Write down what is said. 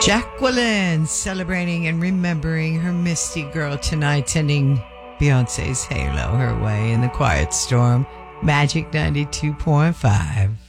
Jacqueline celebrating and remembering her Misty Girl tonight, sending Beyonce's Halo her way in the Quiet Storm. Magic 92.5.